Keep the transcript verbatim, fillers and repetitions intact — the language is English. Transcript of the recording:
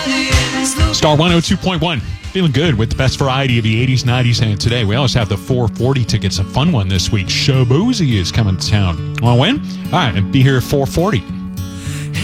Star one oh two point one. Feeling good with the best variety of the eighties, nineties, and today. We always have the four forty tickets. A fun one this week. Shabozy is coming to town. Want to win? All right, and be here at four forty.